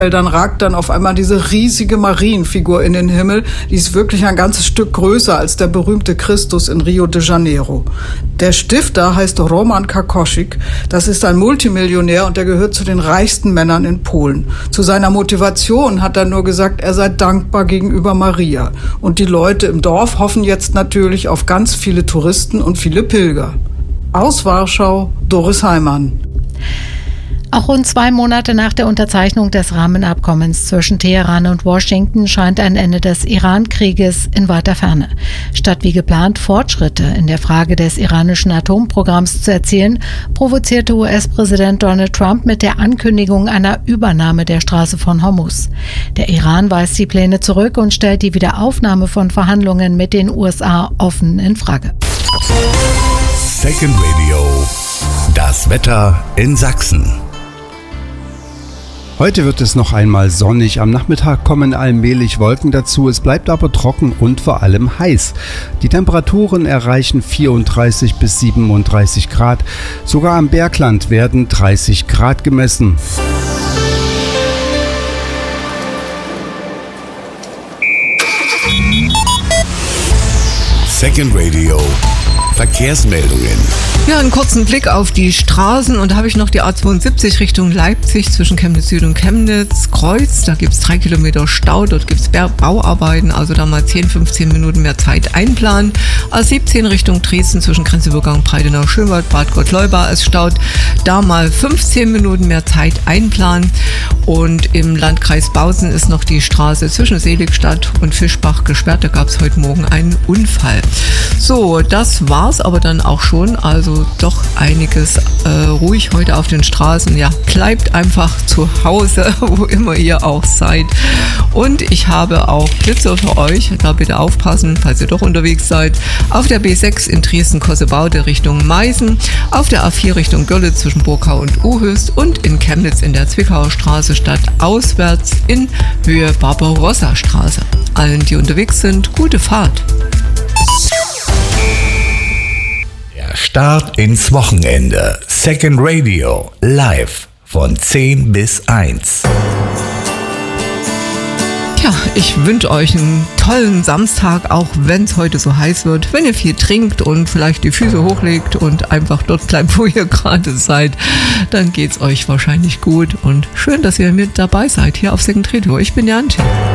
Dann ragt dann auf einmal diese riesige Marienfigur in den Himmel. Die ist wirklich ein ganzes Stück größer als der berühmte Christus in Rio de Janeiro. Der Stifter heißt Roman Kakoschik. Das ist ein Multimillionär und der gehört zu den reichsten Männern in Polen. Zu seiner Motivation hat er nur gesagt, er sei dankbar gegenüber Maria. Und die Leute im Dorf hoffen jetzt natürlich auf ganz viele Touristen und viele Pilger. Aus Warschau, Doris Heimann. Auch rund 2 Monate nach der Unterzeichnung des Rahmenabkommens zwischen Teheran und Washington scheint ein Ende des Iran-Krieges in weiter Ferne. Statt wie geplant Fortschritte in der Frage des iranischen Atomprogramms zu erzielen, provozierte US-Präsident Donald Trump mit der Ankündigung einer Übernahme der Straße von Hormuz. Der Iran weist die Pläne zurück und stellt die Wiederaufnahme von Verhandlungen mit den USA offen in Frage. Second Radio. Das Wetter in Sachsen. Heute wird es noch einmal sonnig, am Nachmittag kommen allmählich Wolken dazu, es bleibt aber trocken und vor allem heiß. Die Temperaturen erreichen 34 bis 37 Grad, sogar am Bergland werden 30 Grad gemessen. Second Radio. Verkehrsmeldungen. Ja, einen kurzen Blick auf die Straßen und da habe ich noch die A72 Richtung Leipzig zwischen Chemnitz Süd und Chemnitz Kreuz. Da gibt es 3 Kilometer Stau, dort gibt es Bauarbeiten, also da mal 10-15 Minuten mehr Zeit einplanen. A17 Richtung Dresden zwischen Grenzübergang Breitenau-Schönwald, Bad Gottleuba, es staut, da mal 15 Minuten mehr Zeit einplanen. Und im Landkreis Bautzen ist noch die Straße zwischen Seligstadt und Fischbach gesperrt, da gab es heute Morgen einen Unfall. So, das war's aber dann auch schon, also doch einiges ruhig heute auf den Straßen. Ja, bleibt einfach zu Hause, wo immer ihr auch seid. Und ich habe auch Blitzer für euch, da bitte aufpassen, falls ihr doch unterwegs seid. Auf der B6 in Dresden-Kossebaude Richtung Meißen, auf der A4 Richtung Görlitz zwischen Burkau und Uhöst und in Chemnitz in der Zwickauer Straße statt auswärts in Höhe Barbarossa-Straße. Allen, die unterwegs sind, gute Fahrt. Start ins Wochenende. Second Radio. Live von 10 bis 1. Ja, ich wünsche euch einen tollen Samstag, auch wenn es heute so heiß wird. Wenn ihr viel trinkt und vielleicht die Füße hochlegt und einfach dort bleibt, wo ihr gerade seid, dann geht's euch wahrscheinlich gut. Und schön, dass ihr mit dabei seid hier auf Second Radio. Ich bin die Antje.